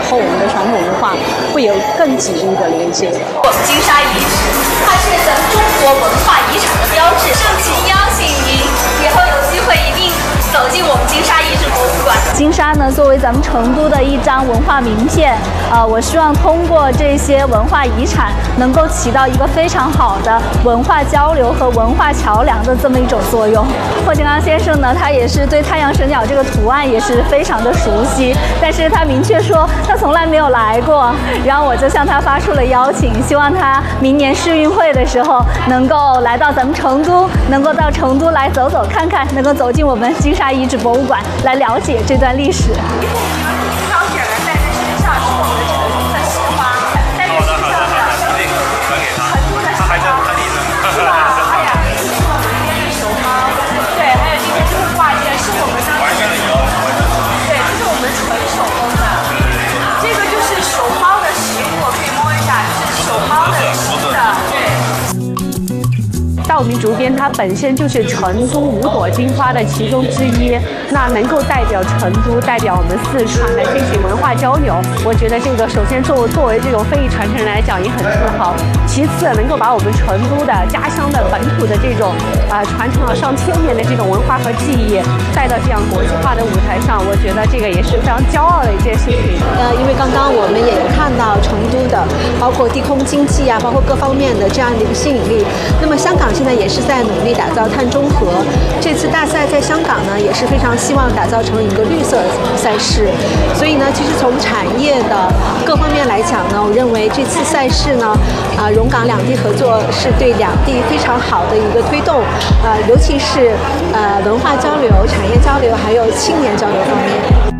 和我们的传统文化会有更紧密的连接。 我们金沙遗址，它是咱们中国文化遗产的标志。盛情邀请您以后有机会一定走进我们金沙遗址博物馆。 金沙呢，作为咱们成都的一张文化名片，我希望通过这些文化遗产，能够起到一个非常好的文化交流和文化桥梁的这么一种作用。霍金刚先生呢，他也是对太阳神鸟这个图案也是非常的熟悉，但是他明确说他从来没有来过。然后我就向他发出了邀请，希望他明年世运会的时候能够来到咱们成都，能够到成都来走走看看，能够走进我们金沙遗址博物馆来了解这段历史。 挑选了戴在身上是我们的成都的石花，戴在身上是成都的石花，是吧？哎呀，这是熊猫，对，还有这边就是挂件，是我们当时对，这是我们纯手工的，这个就是熊猫的食物，可以摸一下，是熊猫的吃的，对。 稻米竹编它本身就是成都5朵金花的其中之一，那能够代表成都、代表我们四川来进行文化交流，我觉得这个首先作为这种非遗传承人来讲也很自豪。其次，能够把我们成都的家乡的本土的这种传承了上千年的这种文化和技艺带到这样国际化的舞台上，我觉得这个也是非常骄傲的一件事情。 因为刚刚我们也有看到成都的包括地空经济啊，包括各方面的这样的一个吸引力。那么香港现在也是在努力打造碳中和。这次大赛在香港呢，也是非常希望打造成一个绿色赛事。所以呢，其实从产业的各方面来讲呢，我认为这次赛事呢，蓉港两地合作是对两地非常好的一个推动，尤其是文化交流、产业交流还有青年交流方面。